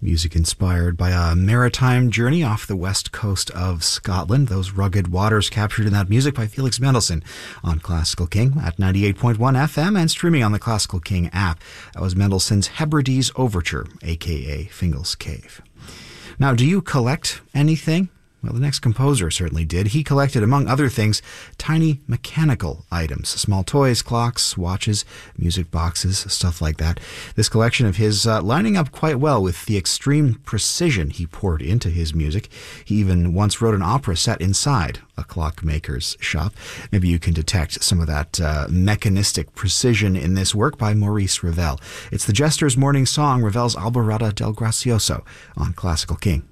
Music inspired by a maritime journey off the west coast of Scotland. Those rugged waters captured in that music by Felix Mendelssohn on Classical King at 98.1 FM and streaming on the Classical King app. That was Mendelssohn's Hebrides Overture, aka Fingal's Cave. Now, do you collect anything? Well, the next composer certainly did. He collected, among other things, tiny mechanical items, small toys, clocks, watches, music boxes, stuff like that. This collection of his lining up quite well with the extreme precision he poured into his music. He even once wrote an opera set inside a clockmaker's shop. Maybe you can detect some of that mechanistic precision in this work by Maurice Ravel. It's the Jester's Morning Song, Ravel's Alborada del Gracioso on Classical King.